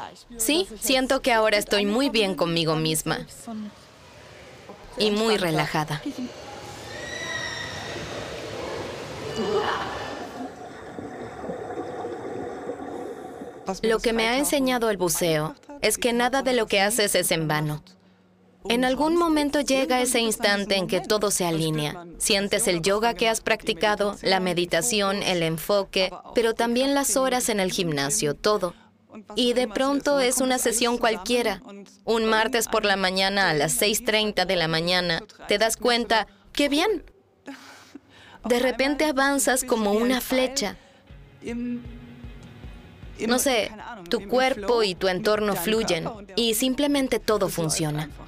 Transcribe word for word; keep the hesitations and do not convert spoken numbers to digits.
Sí, siento que ahora estoy muy bien conmigo misma y muy relajada. Lo que me ha enseñado el buceo es que nada de lo que haces es en vano. En algún momento llega ese instante en que todo se alinea. Sientes el yoga que has practicado, la meditación, el enfoque, pero también las horas en el gimnasio, todo. Y de pronto es una sesión cualquiera. Un martes por la mañana a las seis treinta de la mañana, te das cuenta, ¡qué bien! De repente avanzas como una flecha. No sé, tu cuerpo y tu entorno fluyen y simplemente todo funciona.